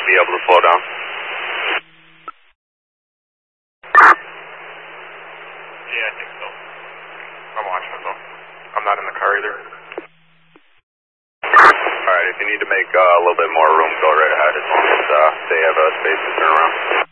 be able to slow down. Yeah, I think so. I'm watching it though. I'm not in the car either. Alright, if you need to make a little bit more room, go right ahead as long as they have a space to turn around.